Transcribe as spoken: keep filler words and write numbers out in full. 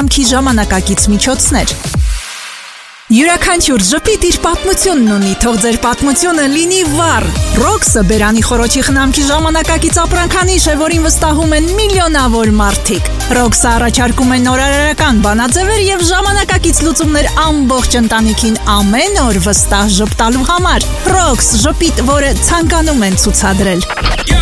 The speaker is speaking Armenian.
խնամքի ժամանակակից միջոցներ։ Յուրաքանչյուր ժպիտ իր պատմությունն ունի, թող ձեր պատմությունը լինի վառ։ Ռոքսը բերանի խորոչի խնամքի ժամանակակից ապրանքանիշ է, որին վստահում են միլիոնավոր մարդիկ։ Ռոքսը առաջարկում է նորարարական բանաձևեր եւ ժամանակակից լուծումներ ամբողջ ընտանիքին ամեն օր վստահ ժպտալու համար։ Ռոքս ժպիտ, որը ցանկանում են ցուցադրել։